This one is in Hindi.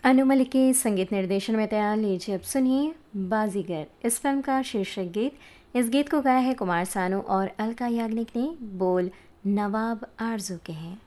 अनु मलिक के संगीत निर्देशन में तैयार, लीजिए अब सुनिए बाजीगर इस फिल्म का शीर्षक गीत। इस गीत को गाया है कुमार सानू और अलका याग्निक ने। बोल नवाब आरजू के हैं।